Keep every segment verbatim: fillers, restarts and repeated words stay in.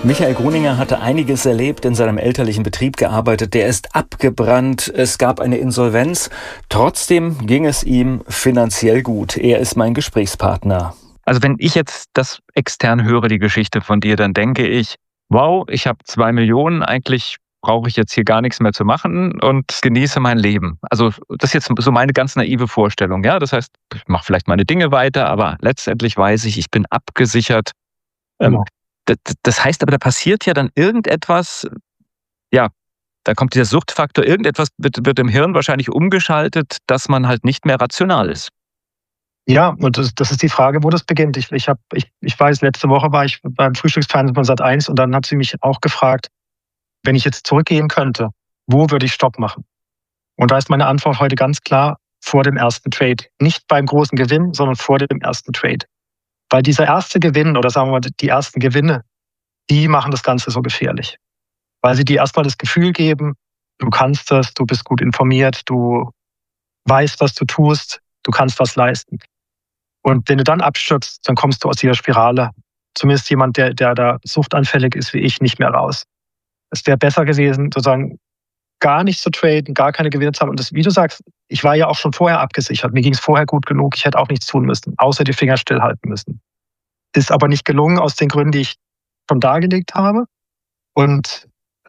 Michael Gruninger hatte einiges erlebt, in seinem elterlichen Betrieb gearbeitet. Der ist abgebrannt, es gab eine Insolvenz. Trotzdem ging es ihm finanziell gut. Er ist mein Gesprächspartner. Also wenn ich jetzt das extern höre, die Geschichte von dir, dann denke ich, wow, ich habe zwei Millionen, eigentlich brauche ich jetzt hier gar nichts mehr zu machen und genieße mein Leben. Also das ist jetzt so meine ganz naive Vorstellung. Ja, das heißt, ich mache vielleicht meine Dinge weiter, aber letztendlich weiß ich, ich bin abgesichert. Genau. Das, das heißt aber, da passiert ja dann irgendetwas, ja, da kommt dieser Suchtfaktor, irgendetwas wird, wird im Hirn wahrscheinlich umgeschaltet, dass man halt nicht mehr rational ist. Ja, und das, das ist die Frage, wo das beginnt. Ich, ich, hab, ich, ich weiß, letzte Woche war ich beim Frühstücksfernsehen von Sat eins und dann hat sie mich auch gefragt, wenn ich jetzt zurückgehen könnte, wo würde ich Stopp machen? Und da ist meine Antwort heute ganz klar, vor dem ersten Trade. Nicht beim großen Gewinn, sondern vor dem ersten Trade. Weil dieser erste Gewinn oder sagen wir mal die ersten Gewinne, die machen das Ganze so gefährlich. Weil sie dir erstmal das Gefühl geben, du kannst das, du bist gut informiert, du weißt, was du tust, du kannst was leisten. Und wenn du dann abstürzt, dann kommst du aus dieser Spirale, zumindest jemand, der, der da suchtanfällig ist wie ich, nicht mehr raus. Es wäre besser gewesen, sozusagen gar nicht zu traden, gar keine Gewinne zu haben. Und das, wie du sagst, ich war ja auch schon vorher abgesichert. Mir ging es vorher gut genug. Ich hätte auch nichts tun müssen, außer die Finger stillhalten müssen. Ist aber nicht gelungen aus den Gründen, die ich schon dargelegt habe. Und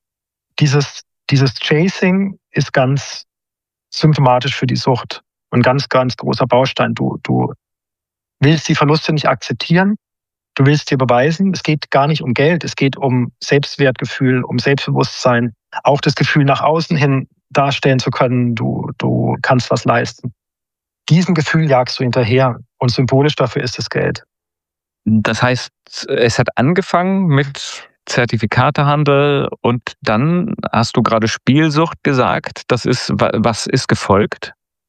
dieses, dieses Chasing ist ganz symptomatisch für die Sucht. Ein ganz, ganz großer Baustein. Du, du willst die Verluste nicht akzeptieren. Du willst dir beweisen, es geht gar nicht um Geld, es geht um Selbstwertgefühl, um Selbstbewusstsein, auch das Gefühl nach außen hin darstellen zu können, du, du kannst was leisten. Diesem Gefühl jagst du hinterher und symbolisch dafür ist das Geld. Das heißt, es hat angefangen mit Zertifikatehandel und dann hast du gerade Spielsucht gesagt. Das ist, was ist gefolgt?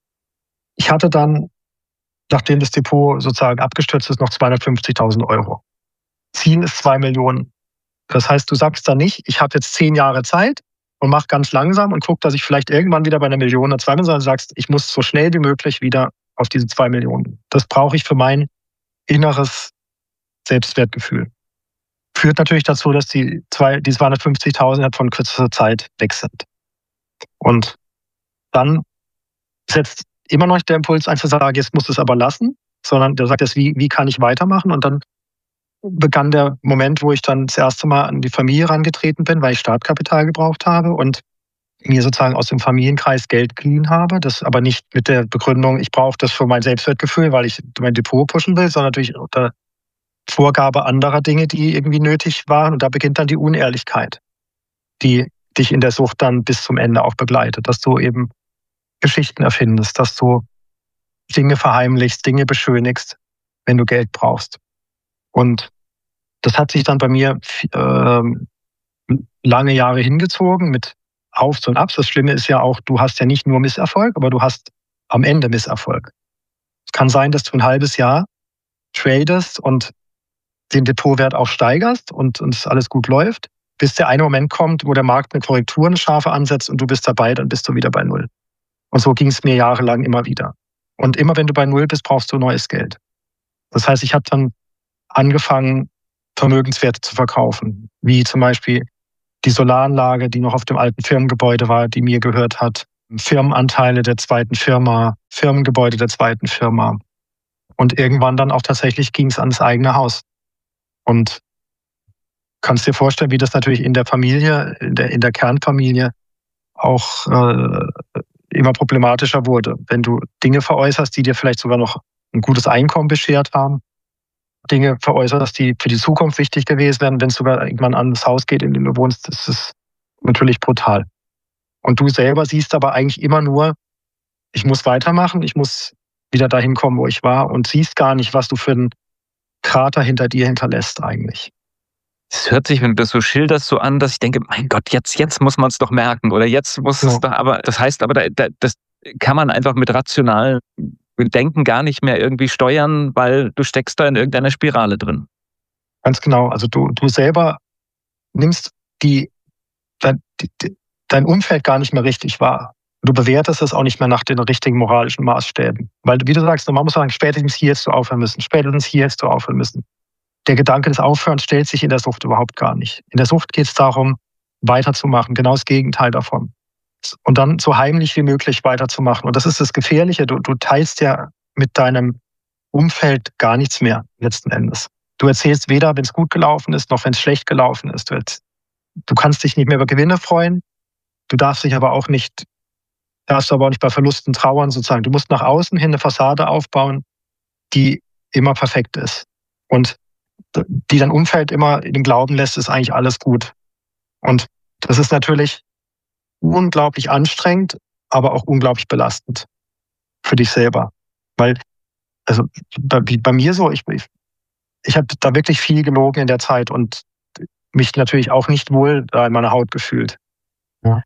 Ich hatte dann, nachdem das Depot sozusagen abgestürzt ist, noch zweihundertfünfzigtausend Euro. Ziel ist zwei Millionen. Das heißt, du sagst dann nicht, ich habe jetzt zehn Jahre Zeit und mache ganz langsam und gucke, dass ich vielleicht irgendwann wieder bei einer Million oder zwei Millionen, sondern sagst, ich muss so schnell wie möglich wieder auf diese zwei Millionen. Das brauche ich für mein inneres Selbstwertgefühl. Führt natürlich dazu, dass die, zwei, die zweihundertfünfzigtausend von kürzester Zeit weg sind. Und dann setzt immer noch der Impuls ein zu sagen, jetzt muss es aber lassen, sondern der sagt jetzt, wie, wie kann ich weitermachen? Und dann begann der Moment, wo ich dann das erste Mal an die Familie herangetreten bin, weil ich Startkapital gebraucht habe und mir sozusagen aus dem Familienkreis Geld geliehen habe. Das aber nicht mit der Begründung, ich brauche das für mein Selbstwertgefühl, weil ich mein Depot pushen will, sondern natürlich unter Vorgabe anderer Dinge, die irgendwie nötig waren. Und da beginnt dann die Unehrlichkeit, die dich in der Sucht dann bis zum Ende auch begleitet, dass du eben Geschichten erfindest, dass du Dinge verheimlichst, Dinge beschönigst, wenn du Geld brauchst. Und das hat sich dann bei mir äh, lange Jahre hingezogen mit Aufs und Abs. Das Schlimme ist ja auch, du hast ja nicht nur Misserfolg, aber du hast am Ende Misserfolg. Es kann sein, dass du ein halbes Jahr tradest und den Depotwert auch steigerst und, und es alles gut läuft, bis der eine Moment kommt, wo der Markt eine Korrektur, eine scharfe ansetzt und du bist dabei, dann bist du wieder bei Null. Und so ging es mir jahrelang immer wieder. Und immer wenn du bei Null bist, brauchst du neues Geld. Das heißt, ich habe dann angefangen, Vermögenswerte zu verkaufen, wie zum Beispiel die Solaranlage, die noch auf dem alten Firmengebäude war, die mir gehört hat, Firmenanteile der zweiten Firma, Firmengebäude der zweiten Firma. Und irgendwann dann auch tatsächlich ging es ans eigene Haus. Und kannst dir vorstellen, wie das natürlich in der Familie, in der, in der Kernfamilie auch äh, immer problematischer wurde. Wenn du Dinge veräußerst, die dir vielleicht sogar noch ein gutes Einkommen beschert haben, Dinge veräußerst, die für die Zukunft wichtig gewesen wären, wenn es sogar irgendwann an das Haus geht, in dem du wohnst, das ist natürlich brutal. Und du selber siehst aber eigentlich immer nur, ich muss weitermachen, ich muss wieder dahin kommen, wo ich war und siehst gar nicht, was du für einen Krater hinter dir hinterlässt eigentlich. Es hört sich, wenn du das so schilderst, so an, dass ich denke, mein Gott, jetzt, jetzt muss man es doch merken oder jetzt muss Ja. es doch, aber das heißt aber, da, da, das kann man einfach mit rationalen Denken gar nicht mehr irgendwie steuern, weil du steckst da in irgendeiner Spirale drin. Ganz genau. Also du, du selber nimmst die, dein, die, dein Umfeld gar nicht mehr richtig wahr. Du bewertest es auch nicht mehr nach den richtigen moralischen Maßstäben. Weil, wie du sagst, man muss sagen, spätestens hier hättest du aufhören müssen. Spätestens hier hättest du aufhören müssen. der Gedanke des Aufhörens stellt sich in der Sucht überhaupt gar nicht. In der Sucht geht es darum, weiterzumachen, genau das Gegenteil davon. Und dann so heimlich wie möglich weiterzumachen. Und das ist das Gefährliche. Du, du teilst ja mit deinem Umfeld gar nichts mehr, letzten Endes. Du erzählst weder, wenn es gut gelaufen ist, noch wenn es schlecht gelaufen ist. Du, du kannst dich nicht mehr über Gewinne freuen. Du darfst dich aber auch nicht, darfst aber auch nicht bei Verlusten trauern, sozusagen. Du musst nach außen hin eine Fassade aufbauen, die immer perfekt ist. Und die dein Umfeld immer in dem Glauben lässt, ist eigentlich alles gut. Und das ist natürlich unglaublich anstrengend, aber auch unglaublich belastend für dich selber. Weil, also bei, bei mir so, ich, ich, ich habe da wirklich viel gelogen in der Zeit und mich natürlich auch nicht wohl da in meiner Haut gefühlt. Ja.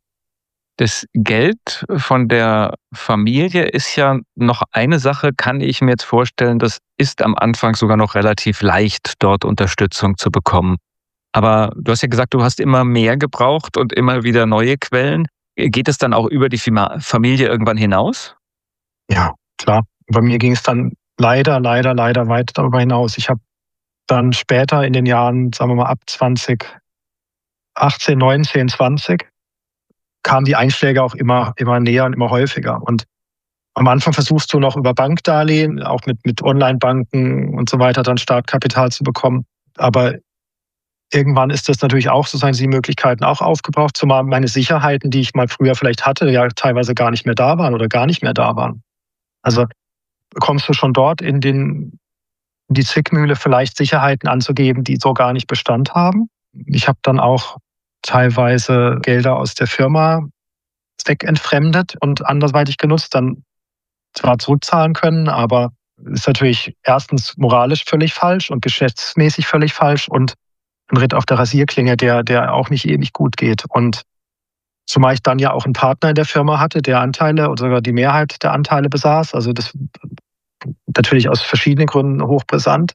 Das Geld von der Familie ist ja noch eine Sache, kann ich mir jetzt vorstellen, das ist am Anfang sogar noch relativ leicht, dort Unterstützung zu bekommen. Aber du hast ja gesagt, du hast immer mehr gebraucht und immer wieder neue Quellen. Geht es dann auch über die Familie irgendwann hinaus? Ja, klar. Bei mir ging es dann leider, leider, leider weit darüber hinaus. Ich habe dann später in den Jahren, sagen wir mal ab zwanzig achtzehn, neunzehn, zwanzig, kamen die Einschläge auch immer, immer näher und immer häufiger. Und am Anfang versuchst du noch über Bankdarlehen, auch mit, mit Online-Banken und so weiter, dann Startkapital zu bekommen. Aber irgendwann ist das natürlich auch, sozusagen die Möglichkeiten auch aufgebraucht, zumal meine Sicherheiten, die ich mal früher vielleicht hatte, ja teilweise gar nicht mehr da waren oder gar nicht mehr da waren. Also kommst du schon dort in, den, in die Zwickmühle, vielleicht Sicherheiten anzugeben, die so gar nicht Bestand haben. Ich habe dann auch teilweise Gelder aus der Firma zweckentfremdet und anderweitig genutzt, dann zwar zurückzahlen können, aber ist natürlich erstens moralisch völlig falsch und geschäftsmäßig völlig falsch und ein Ritt auf der Rasierklinge, der, der auch nicht ewig gut geht. Und zumal ich dann ja auch einen Partner in der Firma hatte, der Anteile oder sogar die Mehrheit der Anteile besaß, also das natürlich aus verschiedenen Gründen hochbrisant.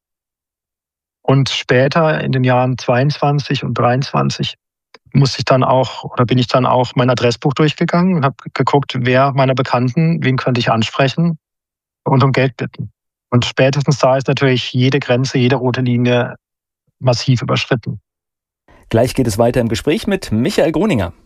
Und später in den Jahren zweiundzwanzig und dreiundzwanzig musste ich dann auch, oder bin ich dann auch mein Adressbuch durchgegangen und habe geguckt, wer meiner Bekannten, wen könnte ich ansprechen und um Geld bitten. Und spätestens da ist natürlich jede Grenze, jede rote Linie massiv überschritten. Gleich geht es weiter im Gespräch mit Michael Groninger.